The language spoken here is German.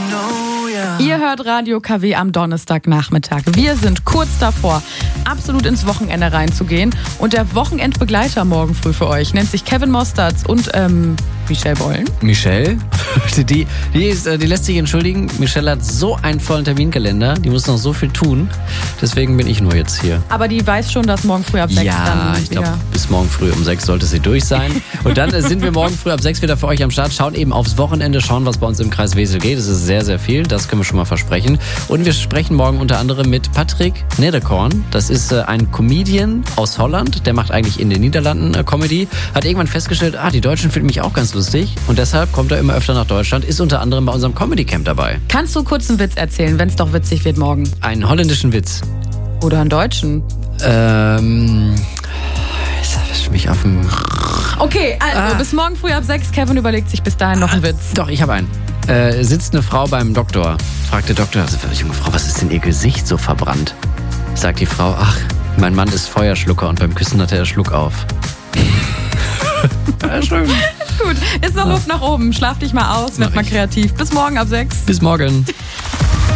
Ihr hört Radio KW am Donnerstagnachmittag. Wir sind kurz davor, absolut ins Wochenende reinzugehen. Und der Wochenendbegleiter morgen früh für euch nennt sich Kevin Mosterz und Michelle Bollen. Michelle? Die lässt sich entschuldigen. Michelle hat so einen vollen Terminkalender. Die muss noch so viel tun. Deswegen bin ich nur jetzt hier. Aber die weiß schon, dass morgen früh ab 6 Ja, ich glaube, bis morgen früh um 6 sollte sie durch sein. Und dann sind wir morgen früh ab 6 wieder für euch am Start. Schauen eben aufs Wochenende, schauen, was bei uns im Kreis Wesel geht. Das ist sehr, sehr viel. Das können wir schon mal versprechen. Und wir sprechen morgen unter anderem mit Patrick Nederkorn. Das ist ein Comedian aus Holland. Der macht eigentlich in den Niederlanden Comedy. Hat irgendwann festgestellt, die Deutschen finden mich auch ganz lustig. Und deshalb kommt er immer öfter nach Deutschland. Ist unter anderem bei unserem Comedy Camp dabei. Kannst du kurz einen Witz erzählen, wenn es doch witzig wird morgen? Einen holländischen Witz. Oder einen deutschen? Jetzt erwischt mich auf dem... Okay, also bis morgen früh ab 6. Kevin überlegt sich bis dahin noch einen Witz. Doch, ich habe einen. Sitzt eine Frau beim Doktor. Fragt der Doktor, junge Frau, was ist denn Ihr Gesicht so verbrannt? Sagt die Frau, mein Mann ist Feuerschlucker und beim Küssen hat er Schluck auf. Ja, schön. Ist gut. Ist noch Luft nach oben. Schlaf dich mal aus, werd mal kreativ. Bis morgen ab 6. Bis morgen.